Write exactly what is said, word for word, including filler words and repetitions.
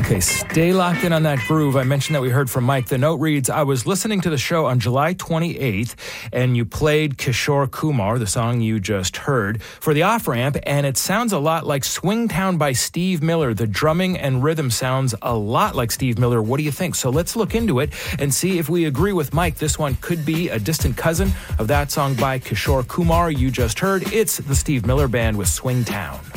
Okay, stay locked in on that groove. I mentioned that we heard from Mike. The note reads, I was listening to the show on July twenty-eighth, and you played Kishore Kumar, the song you just heard, for the off-ramp, and it sounds a lot like Swingtown by Steve Miller. The drumming and rhythm sounds a lot like Steve Miller. What do you think? So let's look into it and see if we agree with Mike. This one could be a distant cousin of that song by Kishore Kumar you just heard. It's the Steve Miller Band with Swingtown.